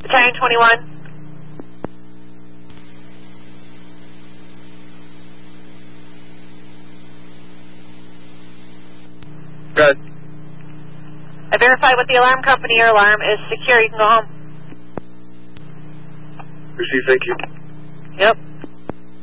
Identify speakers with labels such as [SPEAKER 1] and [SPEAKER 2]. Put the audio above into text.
[SPEAKER 1] Battalion 21.
[SPEAKER 2] Good.
[SPEAKER 1] I verified with the alarm company. Your alarm is secure. You can go home.
[SPEAKER 2] Receive, thank you.
[SPEAKER 1] Yep.